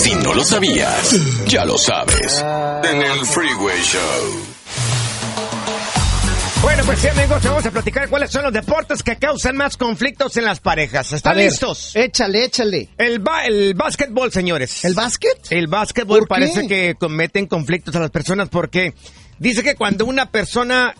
Si no lo sabías, ya lo sabes. En el Freeway Show. Bueno, pues sí, amigos, vamos a platicar cuáles son los deportes que causan más conflictos en las parejas. ¿Están listos? Échale. El básquetbol, señores. ¿El básquet? El básquetbol parece que cometen conflictos a las personas porque dice que cuando una persona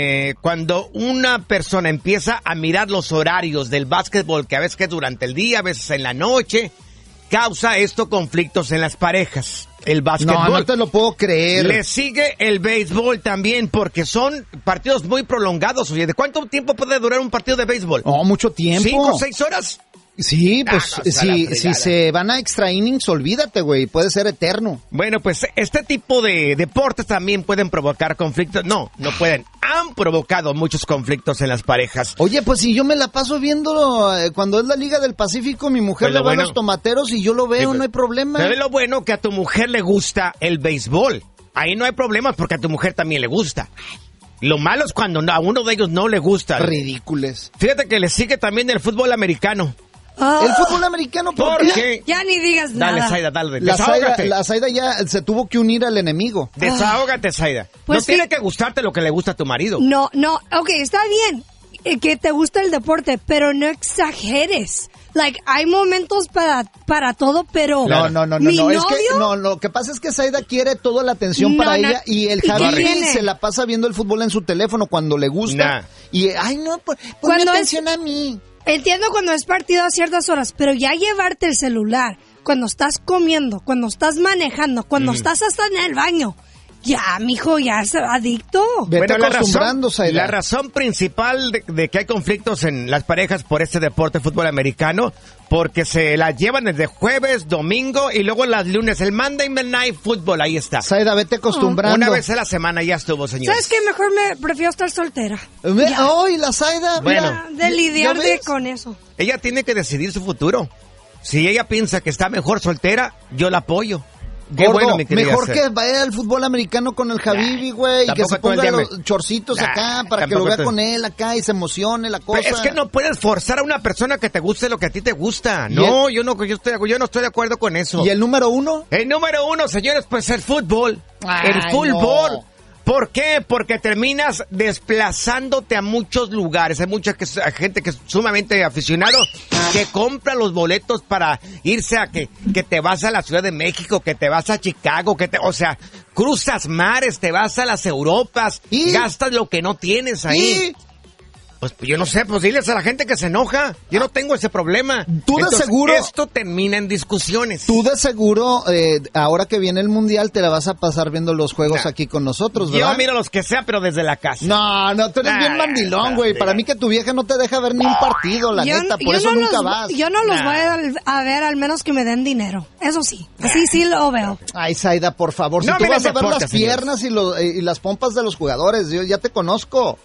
empieza a mirar los horarios del básquetbol, que a veces es durante el día, a veces en la noche, causa esto conflictos en las parejas. El básquetbol. No te lo puedo creer. Le sigue el béisbol también, porque son partidos muy prolongados. Oye, ¿de cuánto tiempo puede durar un partido de béisbol? Oh, mucho tiempo. 5 o 6 horas. Sí, pues si se van a extra innings, olvídate, güey, puede ser eterno. Bueno, pues este tipo de deportes también pueden provocar conflictos. No pueden. Han provocado muchos conflictos en las parejas. Oye, pues si yo me la paso viéndolo cuando es la Liga del Pacífico, mi mujer le va a los tomateros y yo lo veo, no hay problema. Pero es lo bueno que a tu mujer le gusta el béisbol. Ahí no hay problemas porque a tu mujer también le gusta. Lo malo es cuando a uno de ellos no le gusta. Ridículos. Fíjate que le sigue también el fútbol americano. El fútbol americano, ¿por qué? Ya ni digas dale, nada. Zaida, dale. La Zaida ya se tuvo que unir al enemigo. Desahógate, Zaida. Pues no tiene que gustarte lo que le gusta a tu marido. No, ok, está bien que te gusta el deporte, pero no exageres. Hay momentos para todo, pero No, mi novio, es que lo que pasa es que Zaida quiere toda la atención para ella y el Javi se la pasa viendo el fútbol en su teléfono cuando le gusta. Y ponme atención a mí. Entiendo cuando es partido a ciertas horas, pero ya llevarte el celular cuando estás comiendo, cuando estás manejando, cuando estás hasta en el baño, ya, mijo, ya es adicto. Vete acostumbrando, Zaida. La razón principal de que hay conflictos en las parejas por este deporte fútbol americano, porque se la llevan desde jueves, domingo y luego las lunes, el Monday Night Football, ahí está. Zaida, vete acostumbrando. Una vez a la semana ya estuvo, señor. ¿Sabes qué? Mejor me prefiero estar soltera. ¡Ay, la Zaida! Bueno. De lidiar con eso. Ella tiene que decidir su futuro. Si ella piensa que está mejor soltera, yo la apoyo. Qué bueno, mejor que vaya al fútbol americano con el Javibi, güey, y que se ponga los chorcitos acá para que lo vea con él acá y se emocione la cosa. Pero es que no puedes forzar a una persona que te guste lo que a ti te gusta. No, yo no estoy de acuerdo con eso. ¿Y el número 1? El número 1, señores, pues el fútbol. El fútbol. No. ¿Por qué? Porque terminas desplazándote a muchos lugares. Hay mucha gente que es sumamente aficionado que compra los boletos para irse a que te vas a la Ciudad de México, que te vas a Chicago, o sea, cruzas mares, te vas a las Europas, gastas lo que no tienes ahí. Pues yo no sé, pues diles a la gente que se enoja. Yo no tengo ese problema. Tú de seguro... Esto termina en discusiones. Tú de seguro, ahora que viene el Mundial, te la vas a pasar viendo los juegos aquí con nosotros, ¿verdad? Yo miro los que sea, pero desde la casa. No, tú eres bien mandilón, güey. Para mí que tu vieja no te deja ver ni un partido, la neta. Por eso nunca vas. Yo no los voy a ver al menos que me den dinero. Eso sí. Así sí lo veo. Ay, Zaida, por favor. Si tú vas a ver las piernas y las pompas de los jugadores, yo ya te conozco.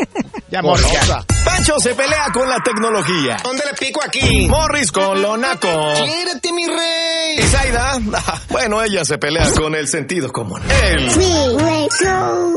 Ya, Morris. Pancho se pelea con la tecnología. ¿Dónde le pico aquí? Morris con lo naco. ¡Quédate, mi rey! Y Zaida, bueno, ella se pelea con el sentido común. Freeway Show.